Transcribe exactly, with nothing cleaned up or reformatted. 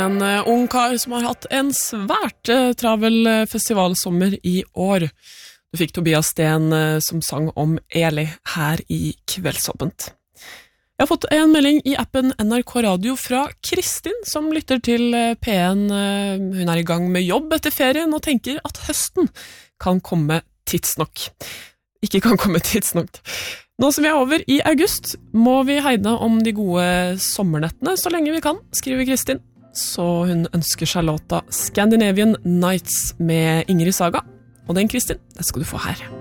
En uh, ung kar som har hatt en svært uh, travel uh, festivalsommer i år. Du fikk Tobias Sten uh, som sang om Eli her i Kveldsåpent. Jeg har fått en melding i appen N R K Radio fra Kristin, som lytter til uh, P en. Uh, hun er i gang med jobb etter ferien og tenker at høsten kan komme tidsnok. Ikke kan komme tidsnok. Nå som vi er over i august, må vi hegne om de gode sommernettene så lenge vi kan, skriver Kristin. Så hun ønsker seg låta Scandinavian Nights med Ingrid Saga. Og den, Kristin, det skal du få her.